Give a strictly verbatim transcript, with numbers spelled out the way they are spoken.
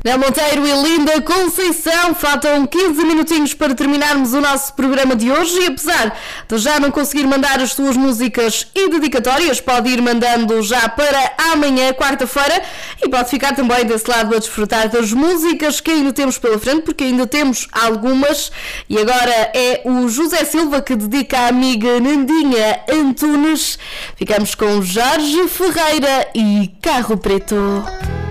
Léo Monteiro e Linda Conceição, faltam quinze minutinhos para terminarmos o nosso programa de hoje e apesar de já não conseguir mandar as suas músicas e dedicatórias, pode ir mandando já para amanhã, quarta-feira, e pode ficar também desse lado a desfrutar das músicas que ainda temos pela frente, porque ainda temos algumas, e agora é o José Silva que dedica à amiga Nandinha Antunes. Ficamos com Jorge Ferreira e Carro Preto.